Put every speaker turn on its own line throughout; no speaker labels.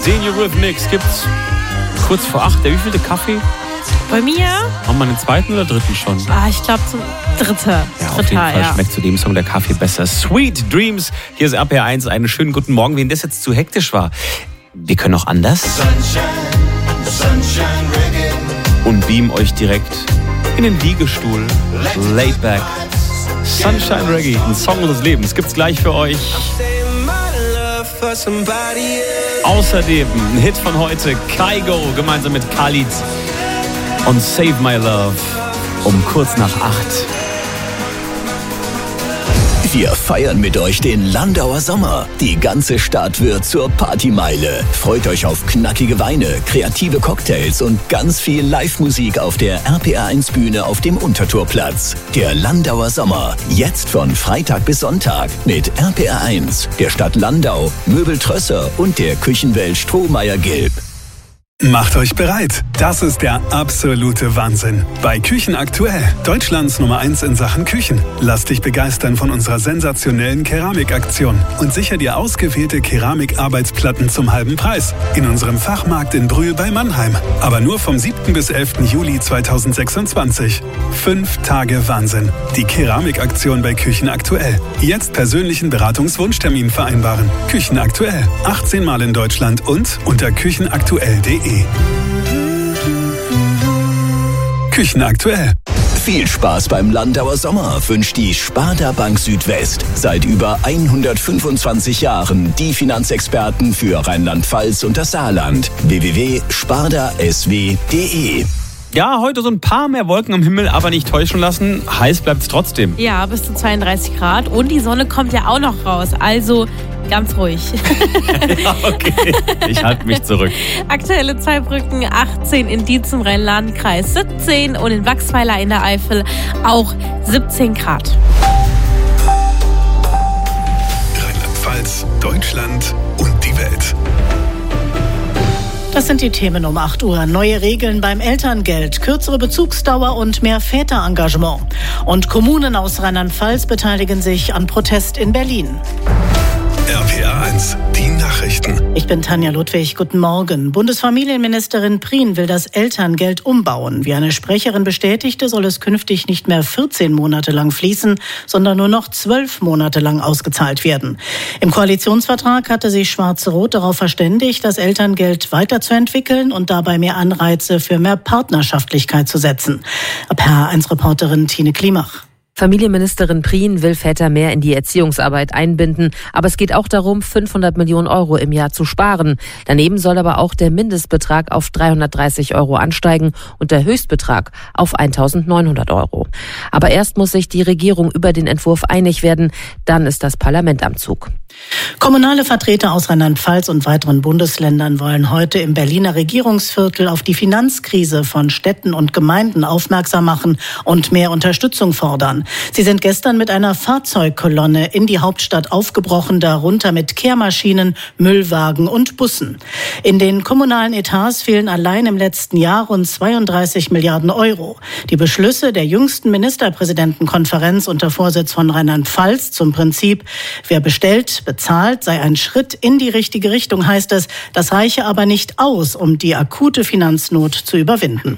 Den Eurythmics gibt's kurz vor 8. Der wievielte Kaffee?
Bei mir?
Haben wir den zweiten oder dritten schon?
Ich glaube zum dritten.
Ja, auf jeden Fall schmeckt zu dem Song der Kaffee besser. Sweet Dreams. Hier ist RPR1. Einen schönen guten Morgen. Wenn das jetzt zu hektisch war, wir können auch anders. Sunshine Reggae. Und beamen euch direkt in den Liegestuhl. Laid back. Sunshine Reggae, ein Song des Lebens, gibt's gleich für euch. Außerdem ein Hit von heute, Kygo gemeinsam mit Khalid und Save My Love um kurz nach 8.
Wir feiern mit euch den Landauer Sommer. Die ganze Stadt wird zur Partymeile. Freut euch auf knackige Weine, kreative Cocktails und ganz viel Live-Musik auf der RPR1-Bühne auf dem Untertorplatz. Der Landauer Sommer. Jetzt von Freitag bis Sonntag mit RPR1, der Stadt Landau, Möbel Trösser und der Küchenwelt Strohmeier-Gilb.
Macht euch bereit. Das ist der absolute Wahnsinn. Bei Küchen aktuell, Deutschlands Nummer 1 in Sachen Küchen. Lass dich begeistern von unserer sensationellen Keramikaktion und sicher dir ausgewählte Keramikarbeitsplatten zum halben Preis. In unserem Fachmarkt in Brühl bei Mannheim. Aber nur vom 7. bis 11. Juli 2026. 5 Tage Wahnsinn. Die Keramikaktion bei Küchen aktuell. Jetzt persönlichen Beratungswunschtermin vereinbaren. Küchen aktuell. 18 Mal in Deutschland und unter küchenaktuell.de. Küchen aktuell.
Viel Spaß beim Landauer Sommer wünscht die Sparda Bank Südwest. Seit über 125 Jahren die Finanzexperten für Rheinland-Pfalz und das Saarland. www.spardasw.de.
Ja, heute so ein paar mehr Wolken am Himmel, aber nicht täuschen lassen. Heiß bleibt's trotzdem.
Ja, bis zu 32 Grad. Und die Sonne kommt ja auch noch raus. Also ganz ruhig.
Ja, okay. Ich halte mich zurück.
Aktuelle Zweibrücken 18, in Dietz im Rhein-Lahn-Kreis 17 und in Wachsweiler in der Eifel auch 17 Grad.
Rheinland-Pfalz, Deutschland und die Welt.
Das sind die Themen um 8 Uhr. Neue Regeln beim Elterngeld, kürzere Bezugsdauer und mehr Väterengagement. Und Kommunen aus Rheinland-Pfalz beteiligen sich an Protest in Berlin.
RPR1, die Nachrichten.
Ich bin Tanja Ludwig, guten Morgen. Bundesfamilienministerin Prien will das Elterngeld umbauen. Wie eine Sprecherin bestätigte, soll es künftig nicht mehr 14 Monate lang fließen, sondern nur noch 12 Monate lang ausgezahlt werden. Im Koalitionsvertrag hatte sich Schwarz-Rot darauf verständigt, das Elterngeld weiterzuentwickeln und dabei mehr Anreize für mehr Partnerschaftlichkeit zu setzen. RPR1-Reporterin Tine Klimach.
Familienministerin Prien will Väter mehr in die Erziehungsarbeit einbinden. Aber es geht auch darum, 500 Millionen Euro im Jahr zu sparen. Daneben soll aber auch der Mindestbetrag auf 330 Euro ansteigen und der Höchstbetrag auf 1.900 Euro. Aber erst muss sich die Regierung über den Entwurf einig werden. Dann ist das Parlament am Zug.
Kommunale Vertreter aus Rheinland-Pfalz und weiteren Bundesländern wollen heute im Berliner Regierungsviertel auf die Finanzkrise von Städten und Gemeinden aufmerksam machen und mehr Unterstützung fordern. Sie sind gestern mit einer Fahrzeugkolonne in die Hauptstadt aufgebrochen, darunter mit Kehrmaschinen, Müllwagen und Bussen. In den kommunalen Etats fehlen allein im letzten Jahr rund 32 Milliarden Euro. Die Beschlüsse der jüngsten Ministerpräsidentenkonferenz unter Vorsitz von Rheinland-Pfalz zum Prinzip, wer bestellt, bezahlt, sei ein Schritt in die richtige Richtung, heißt es. Das reiche aber nicht aus, um die akute Finanznot zu überwinden.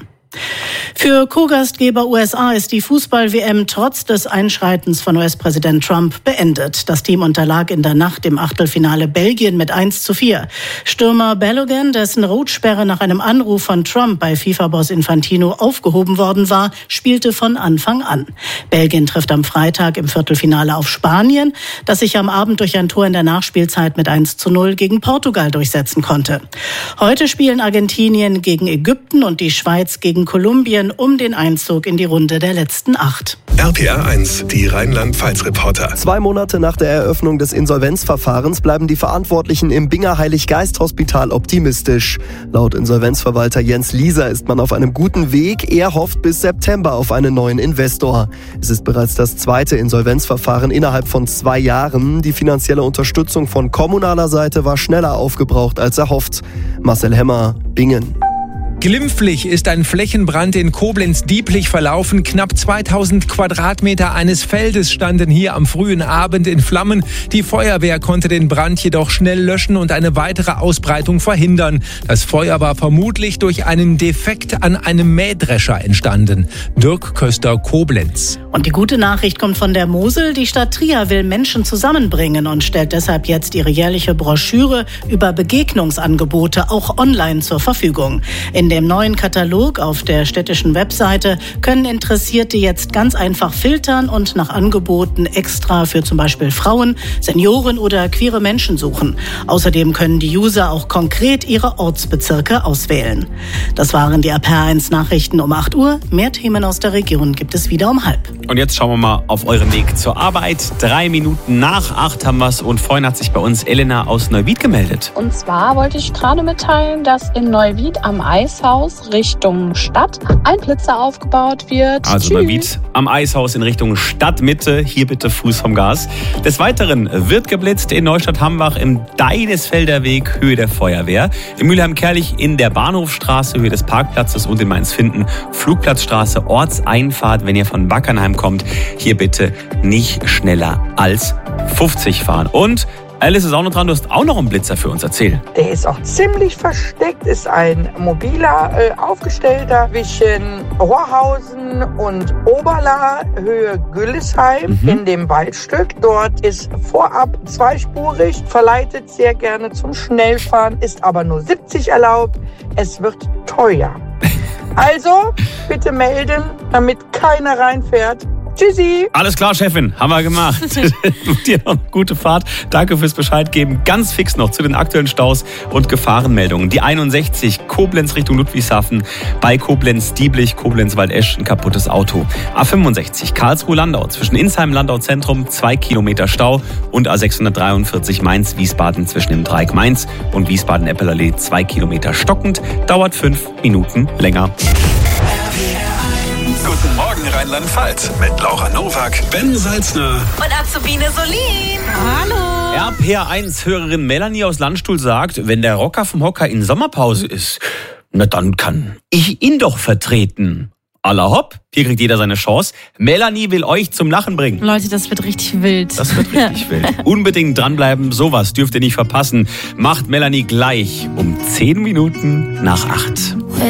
Für Co-Gastgeber USA ist die Fußball-WM trotz des Einschreitens von US-Präsident Trump beendet. Das Team unterlag in der Nacht im Achtelfinale Belgien mit 1:4. Stürmer Balogun, dessen Rotsperre nach einem Anruf von Trump bei FIFA-Boss Infantino aufgehoben worden war, spielte von Anfang an. Belgien trifft am Freitag im Viertelfinale auf Spanien, das sich am Abend durch ein Tor in der Nachspielzeit mit 1:0 gegen Portugal durchsetzen konnte. Heute spielen Argentinien gegen Ägypten und die Schweiz gegen Kolumbien um den Einzug in die Runde der letzten 8.
RPR1, die Rheinland-Pfalz-Reporter.
2 Monate nach der Eröffnung des Insolvenzverfahrens bleiben die Verantwortlichen im Binger Heilig-Geist-Hospital optimistisch. Laut Insolvenzverwalter Jens Lieser ist man auf einem guten Weg. Er hofft bis September auf einen neuen Investor. Es ist bereits das 2. Insolvenzverfahren innerhalb von 2 Jahren. Die finanzielle Unterstützung von kommunaler Seite war schneller aufgebraucht als erhofft. Marcel Hemmer, Bingen.
Glimpflich ist ein Flächenbrand in Koblenz-Dieblich verlaufen. Knapp 2000 Quadratmeter eines Feldes standen hier am frühen Abend in Flammen. Die Feuerwehr konnte den Brand jedoch schnell löschen und eine weitere Ausbreitung verhindern. Das Feuer war vermutlich durch einen Defekt an einem Mähdrescher entstanden. Dirk Köster, Koblenz.
Und die gute Nachricht kommt von der Mosel. Die Stadt Trier will Menschen zusammenbringen und stellt deshalb jetzt ihre jährliche Broschüre über Begegnungsangebote auch online zur Verfügung. In dem neuen Katalog auf der städtischen Webseite können Interessierte jetzt ganz einfach filtern und nach Angeboten extra für zum Beispiel Frauen, Senioren oder queere Menschen suchen. Außerdem können die User auch konkret ihre Ortsbezirke auswählen. Das waren die RPR1 Nachrichten um 8 Uhr. Mehr Themen aus der Region gibt es wieder um 7:30.
Und jetzt schauen wir mal auf euren Weg zur Arbeit. 3 Minuten nach 8 haben wir es und vorhin hat sich bei uns Elena aus Neuwied gemeldet.
Und zwar wollte ich gerade mitteilen, dass in Neuwied am Eishaus Richtung Stadt ein Blitzer aufgebaut wird.
Also Neuwied am Eishaus in Richtung Stadtmitte. Hier bitte Fuß vom Gas. Des Weiteren wird geblitzt in Neustadt-Hambach im Deinesfelder Weg, Höhe der Feuerwehr. In Mülheim-Kerlich in der Bahnhofstraße, Höhe des Parkplatzes und in Mainz-Finden, Flugplatzstraße, Ortseinfahrt, wenn ihr von Backernheim kommt. Hier bitte nicht schneller als 50 fahren. Und Alice ist auch noch dran, du hast auch noch einen Blitzer für uns, erzählen.
Der ist auch ziemlich versteckt, ist ein mobiler aufgestellter zwischen Rohrhausen und Oberla, Höhe Güllesheim in dem Waldstück. Dort ist vorab zweispurig, verleitet sehr gerne zum Schnellfahren, ist aber nur 70 erlaubt. Es wird teuer. Also bitte melden, damit keiner reinfährt. Tschüssi.
Alles klar, Chefin, haben wir gemacht. Dir noch eine gute Fahrt. Danke fürs Bescheid geben. Ganz fix noch zu den aktuellen Staus und Gefahrenmeldungen. Die 61 Koblenz Richtung Ludwigshafen, bei Koblenz-Dieblich, Koblenz-Waldesch ein kaputtes Auto. A65 Karlsruhe-Landau zwischen Insheim-Landau Zentrum 2 Kilometer Stau und A643 Mainz-Wiesbaden zwischen dem Dreieck Mainz und Wiesbaden-Eppelallee 2 Kilometer stockend, dauert 5 Minuten länger.
Guten Morgen Rheinland-Pfalz mit Laura Nowak, Ben Salzner
Und Azubine Solin. Hallo.
RPR1-Hörerin Melanie aus Landstuhl sagt, wenn der Rocker vom Hocker in Sommerpause ist, na dann kann ich ihn doch vertreten. Alla hopp, hier kriegt jeder seine Chance. Melanie will euch zum Lachen bringen.
Leute, das wird richtig wild.
Das wird richtig wild. Unbedingt dranbleiben, sowas dürft ihr nicht verpassen. Macht Melanie gleich um 10 Minuten nach 8.